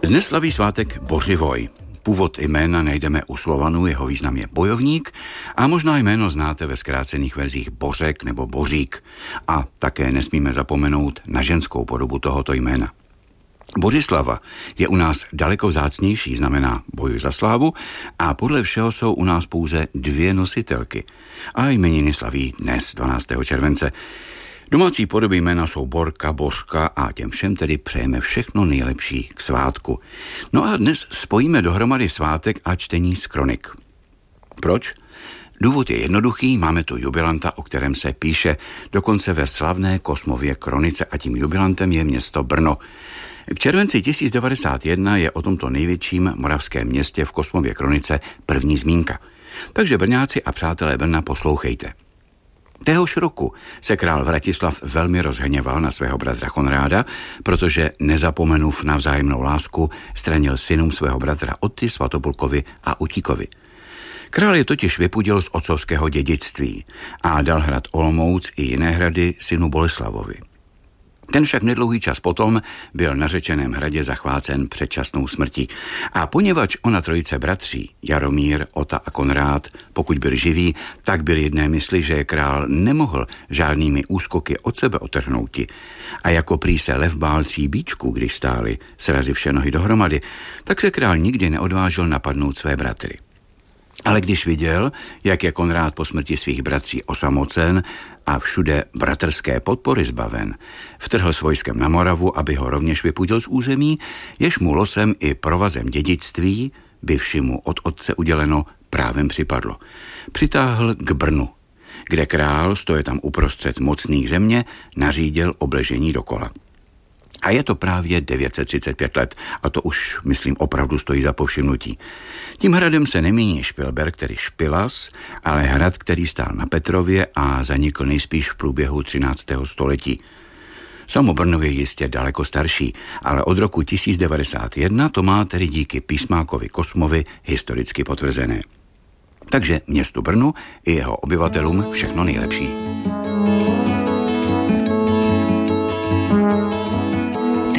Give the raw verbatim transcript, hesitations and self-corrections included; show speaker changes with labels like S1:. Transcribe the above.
S1: Dnes slaví svátek Bořivoj. Původ jména najdeme u Slovanů, jeho význam je bojovník a možná jméno znáte ve zkrácených verzích Bořek nebo Bořík. A také nesmíme zapomenout na ženskou podobu tohoto jména. Bořislava je u nás daleko vzácnější, znamená bojuj za slávu, a podle všeho jsou u nás pouze dvě nositelky. A jmeniny slaví dnes, dvanáctého července. Domácí podoby jména jsou Borka, Bořka a těm všem tedy přejeme všechno nejlepší k svátku. No a dnes spojíme dohromady svátek a čtení z kronik. Proč? Důvod je jednoduchý, máme tu jubilanta, o kterém se píše dokonce ve slavné Kosmově kronice a tím jubilantem je město Brno. K červenci tisíc devadesát jedna je o tomto největším moravském městě v Kosmově kronice první zmínka. Takže Brňáci a přátelé Brna, poslouchejte. Téhož roku se král Vratislav velmi rozhněval na svého bratra Konráda, protože nezapomenув na vzájemnou lásku, stranil synům svého bratra Otty, Svatopulkovi a Utíkovi. Král je totiž vypudil z otcovského dědictví a dal hrad Olomouc i jiné hrady synu Boleslavovi. Ten však nedlouhý čas potom byl na řečeném hradě zachvácen předčasnou smrtí. A poněvadž ona trojice bratří, Jaromír, Ota a Konrád, pokud byli živí, tak byli jedné mysli, že je král nemohl žádnými úskoky od sebe otrhnouti. A jako prý se lev bál tří bíčků, když stáli, srazivše nohy dohromady, tak se král nikdy neodvážil napadnout své bratry. Ale když viděl, jak je Konrád po smrti svých bratří osamocen a všude bratrské podpory zbaven, vtrhl s vojskem na Moravu, aby ho rovněž vypudil z území, jež mu losem i provazem dědictví, byvši mu od otce uděleno, právem připadlo. Přitáhl k Brnu, kde král, stoje tam uprostřed mocných země, nařídil obležení dokola. A je to právě devět set třicet pět let a to už, myslím, opravdu stojí za povšimnutí. Tím hradem se nemíní Špilberk, tedy Špilas, ale hrad, který stál na Petrově a zanikl nejspíš v průběhu třináctého století. Samo Brno je jistě daleko starší, ale od roku tisíc devadesát jedna to má tedy díky písmákovi Kosmovi historicky potvrzené. Takže městu Brnu i jeho obyvatelům všechno nejlepší.